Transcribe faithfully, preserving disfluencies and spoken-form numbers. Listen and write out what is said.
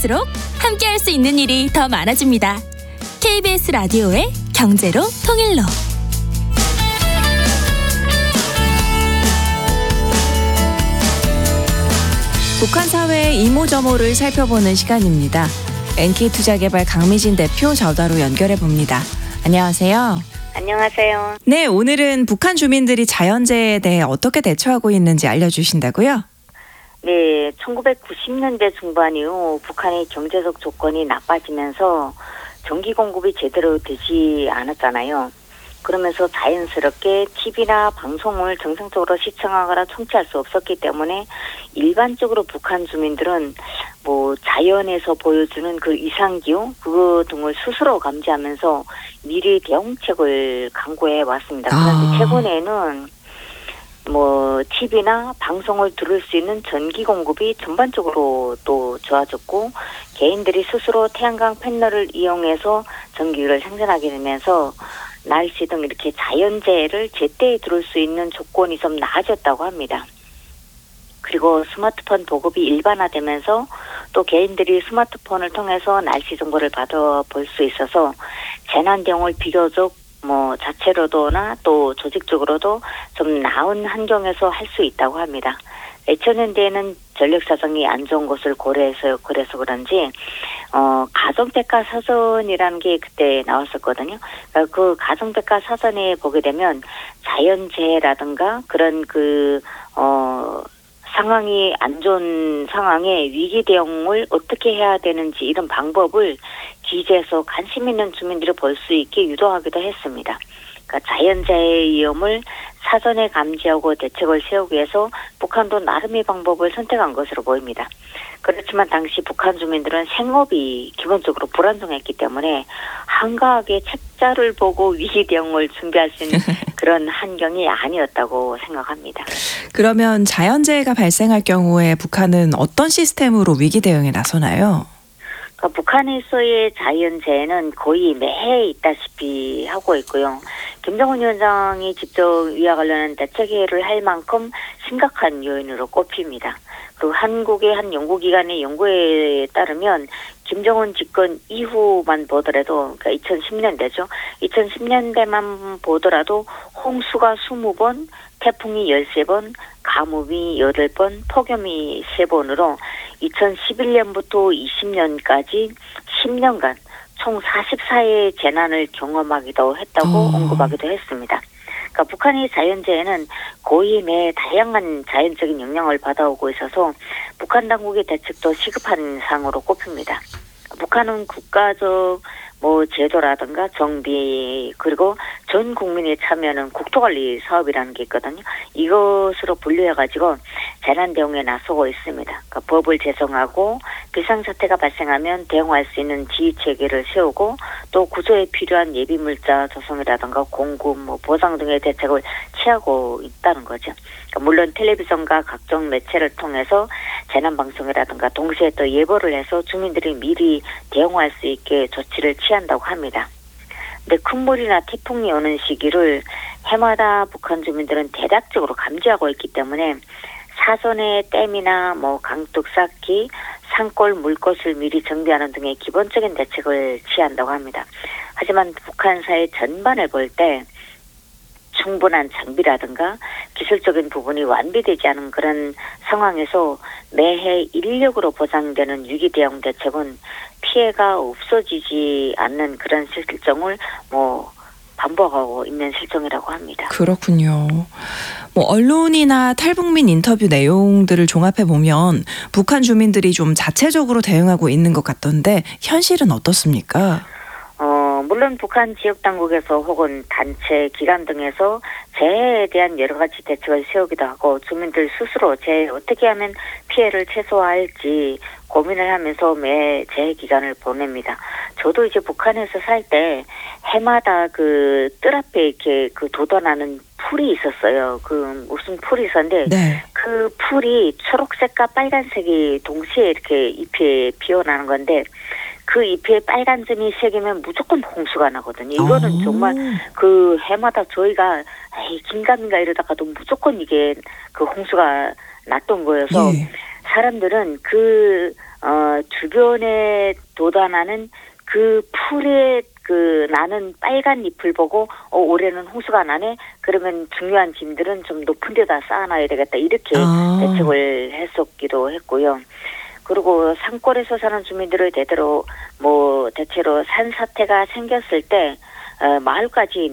갈수록 함께할 수 있는 일이 더 많아집니다. 케이비에스 라디오의 경제로 통일로. 북한 사회의 이모저모를 살펴보는 시간입니다. 엔케이투자개발 강미진 대표 전화로 연결해 봅니다. 안녕하세요. 안녕하세요. 네, 오늘은 북한 주민들이 자연재해에 대해 어떻게 대처하고 있는지 알려주신다고요? 네, 천구백구십 년대 중반 이후 북한의 경제적 조건이 나빠지면서 전기 공급이 제대로 되지 않았잖아요. 그러면서 자연스럽게 티비나 방송을 정상적으로 시청하거나 청취할 수 없었기 때문에 일반적으로 북한 주민들은 뭐 자연에서 보여주는 그 이상기후 그거 등을 스스로 감지하면서 미리 대응책을 강구해 왔습니다. 그런데 아. 최근에는 뭐 티비나 방송을 들을 수 있는 전기 공급이 전반적으로 또 좋아졌고 개인들이 스스로 태양광 패널을 이용해서 전기를 생산하게 되면서 날씨 등 이렇게 자연재해를 제때 들을 수 있는 조건이 좀 나아졌다고 합니다. 그리고 스마트폰 보급이 일반화되면서 또 개인들이 스마트폰을 통해서 날씨 정보를 받아볼 수 있어서 재난 대응을 비교적 뭐 자체로도나 또 조직적으로도 좀 나은 환경에서 할 수 있다고 합니다. 이천 년대에는 전력 사정이 안 좋은 것을 고려해서 그래서 그런지 어 가정백과 사전이라는 게 그때 나왔었거든요. 그러니까 그 가정백과 사전에 보게 되면 자연재해라든가 그런 그 어 상황이 안 좋은 상황에 위기 대응을 어떻게 해야 되는지 이런 방법을 기재해서 관심 있는 주민들이 볼 수 있게 유도하기도 했습니다. 그러니까 자연재해의 위험을 사전에 감지하고 대책을 세우기 위해서 북한도 나름의 방법을 선택한 것으로 보입니다. 그렇지만 당시 북한 주민들은 생업이 기본적으로 불안정했기 때문에 한가하게 책자를 보고 위기 대응을 준비할 수 있는 그런 환경이 아니었다고 생각합니다. 그러면 자연재해가 발생할 경우에 북한은 어떤 시스템으로 위기 대응에 나서나요? 그러니까 북한에서의 자연재해는 거의 매해 있다시피 하고 있고요. 김정은 위원장이 직접 이와 관련한 대책회의를 할 만큼 심각한 요인으로 꼽힙니다. 그리고 한국의 한 연구기관의 연구에 따르면 김정은 집권 이후만 보더라도 그러니까 이천십 년대죠. 이천십 년대만 보더라도 홍수가 이십 번, 태풍이 십삼 번, 가뭄이 여덟 번, 폭염이 세 번으로 이천십일 년부터 이십 년까지 십 년간 총 사십사 회의 재난을 경험하기도 했다고 어. 언급하기도 했습니다. 그러니까 북한의 자연재해는 거의 매 다양한 자연적인 영향을 받아오고 있어서 북한 당국의 대책도 시급한 사항으로 꼽힙니다. 북한은 국가적 뭐 제도라든가 정비 그리고 전 국민이 참여하는 국토관리 사업이라는 게 있거든요. 이것으로 분류해가지고 재난 대응에 나서고 있습니다. 그러니까 법을 제정하고 비상사태가 발생하면 대응할 수 있는 지휘체계를 세우고 또 구조에 필요한 예비물자 조성이라든가 공급, 뭐 보상 등의 대책을 취하고 있다는 거죠. 그러니까 물론 텔레비전과 각종 매체를 통해서 재난방송이라든가 동시에 또 예보를 해서 주민들이 미리 대응할 수 있게 조치를 취한다고 합니다. 근데 큰 물이나 태풍이 오는 시기를 해마다 북한 주민들은 대략적으로 감지하고 있기 때문에 사전에 댐이나 뭐 강둑 쌓기, 산골 물것을 미리 정비하는 등의 기본적인 대책을 취한다고 합니다. 하지만 북한 사회 전반을 볼 때 충분한 장비라든가 기술적인 부분이 완비되지 않은 그런 상황에서 매해 인력으로 보장되는 위기 대응 대책은 피해가 없어지지 않는 그런 실정을 뭐 반복하고 있는 실정이라고 합니다. 그렇군요. 뭐 언론이나 탈북민 인터뷰 내용들을 종합해 보면 북한 주민들이 좀 자체적으로 대응하고 있는 것 같던데 현실은 어떻습니까? 어, 물론 북한 지역 당국에서 혹은 단체, 기관 등에서 재해에 대한 여러 가지 대책을 세우기도 하고 주민들 스스로 재해 어떻게 하면 피해를 최소화할지 고민을 하면서 매 재해 기간을 보냅니다. 저도 이제 북한에서 살 때 해마다 그 뜰 앞에 이렇게 그 돋아나는 풀이 있었어요. 그 무슨 풀이 있었는데 네. 그 풀이 초록색과 빨간색이 동시에 이렇게 잎에 피어나는 건데 그 잎에 빨간 점이 새기면 무조건 홍수가 나거든요. 이거는 오. 정말 그 해마다 저희가 에이 긴가민가 이러다가도 무조건 이게 그 홍수가 났던 거여서 예. 사람들은 그 어, 주변에 돋아나는 그 풀에 그 나는 빨간 잎을 보고 어, 올해는 홍수가 나네. 그러면 중요한 짐들은 좀 높은 데다 쌓아놔야 되겠다. 이렇게 아. 대책을 했었기도 했고요. 그리고 산골에서 사는 주민들을 대대로 뭐 대체로 산사태가 생겼을 때 어, 마을까지